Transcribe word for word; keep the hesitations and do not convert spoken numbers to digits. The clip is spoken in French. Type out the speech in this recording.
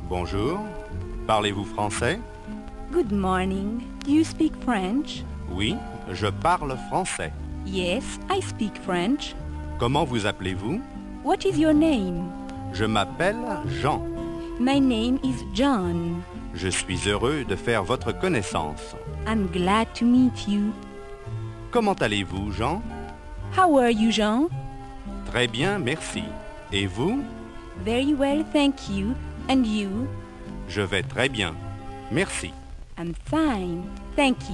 Bonjour. Parlez-vous français? Good morning. Do you speak French? Oui, je parle français. Yes, I speak French. Comment vous appelez-vous? What is your name? Je m'appelle Jean. My name is John. Je suis heureux de faire votre connaissance. I'm glad to meet you. Comment allez-vous, Jean? How are you, Jean? Très bien, merci. Et vous? Very well, thank you. And you? Je vais très bien. Merci. I'm fine. Thank you.